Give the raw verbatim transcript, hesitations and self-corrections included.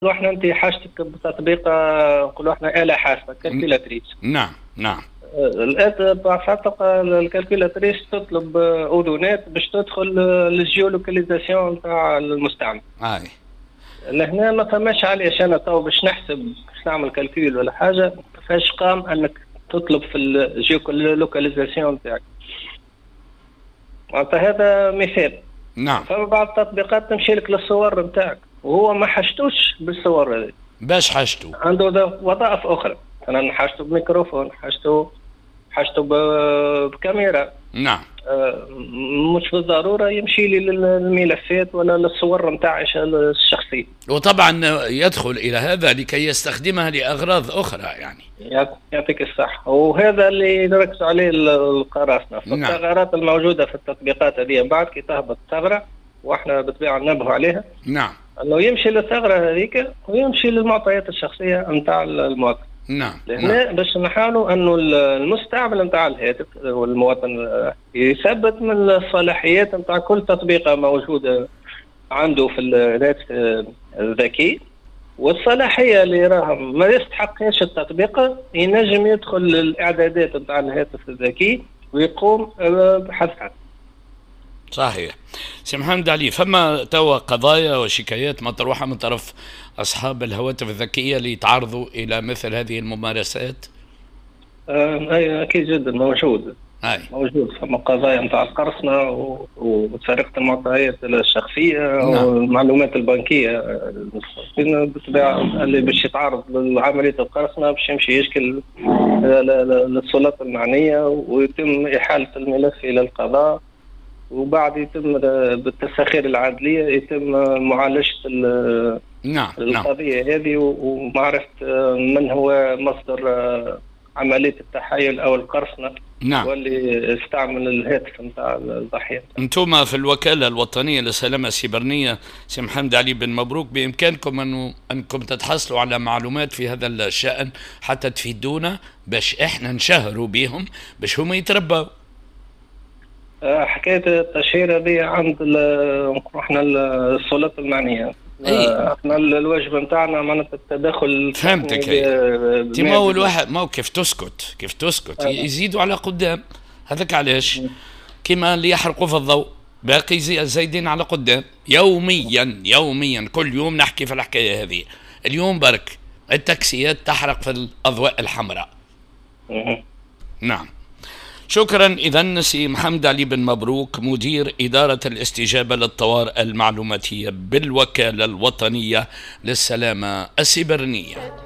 نقولوا احنا انت حاجتك بتطبيق نقولوا احنا آلة حاسبة كالكولاتريس. نعم نعم. الآن بعد الكالكولاتريس تطلب أذونات باش تدخل للجيولوكاليزاسيون نتاع المستعمل. اي. لهنا ما فماش علاش انا تو باش نحسب باش نعمل كالكول ولا حاجة ما فيهاش قام انك تطلب في الجيولوكاليزاسيون نتاعك. معناتها هذا مثال. نعم. فما بعض التطبيقات تمشي لك للصور نتاعك وهو ما حشتوش بالصور هذه. باش حاجته؟ عنده وظائف اخرى، مثلا حاجته بميكروفون، حاجته حاجته بكاميرا. نعم. آه مش بالضروره يمشي لي للملفات ولا للصور نتاعي الشخصيه. وطبعا يدخل الى هذا لكي يستخدمها لاغراض اخرى يعني. يعطيك الصحه، وهذا اللي نركز عليه القراصنه. فالثغرات الموجوده في التطبيقات هذه بعد كي تهبط ثغره واحنا بالطبيعه ننبهوا عليها. نعم. انه يمشي للثغره هذيك ويمشي للمعطيات الشخصيه نتاع المواطن. نعم. نعم. باش نحاولوا انه المستعمل نتاع الهاتف والمواطن يثبت من الصلاحيات نتاع كل تطبيقه موجوده عنده في الهاتف الذكي، والصلاحيه اللي راها ما يستحقهاش التطبيق ينجم يدخل الاعدادات نتاع الهاتف الذكي ويقوم بحثها. صحيح. سي محمد علي، فما توا قضايا وشكايات مطروحه من طرف اصحاب الهواتف الذكيه اللي يتعرضوا الى مثل هذه الممارسات؟ اي اكيد جدا موجود. أي. موجود. فما قضايا نتاع القرصنه وسرقه المعطيات الشخصيه. نعم. والمعلومات البنكيه. بالطبيعه اللي باش يتعرض لعمليه القرصنه باش يمشي يشكل للسلطات المعنيه ويتم احاله الملف الى القضاء، وبعد يتم بالتساخير العدليه يتم معالجه نعم القضيه نعم. هذه ومعرفه من هو مصدر عمليه التحايل او القرصنه. نعم. واللي استعمل الهاتف نتاع الضحيه. انتم في الوكاله الوطنيه للسلامه السيبرانيه سي محمد علي بن مبروك بامكانكم انه انكم تتحصلوا على معلومات في هذا الشان حتى تفيدونا باش احنا نشهروا بهم باش هم يتربوا. حكايه التشهير هذه عند احنا السلطات المعنيه. اي. احنا الواجب نتاعنا معناتها التدخل. فهمتك. هي ما هو الواحد ما هو كيف تسكت كيف تسكت أه. يزيدوا على قدام. هذاك علاش كما اللي يحرقوا في الضوء باقي زي زايدين على قدام. يوميا يوميا كل يوم نحكي في الحكايه هذه. اليوم برك التاكسيات تحرق في الاضواء الحمراء. أه. نعم. شكرا. إذن سي محمد علي بن مبروك مدير إدارة الاستجابة للطوارئ المعلوماتية بالوكالة الوطنية للسلامة السيبرانية.